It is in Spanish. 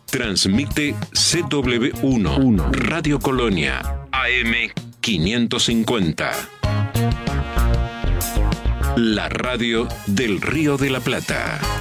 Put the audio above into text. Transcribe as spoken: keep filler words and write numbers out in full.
Transmite C W uno, Radio Colonia, A M quinientos cincuenta. La radio del Río de la Plata.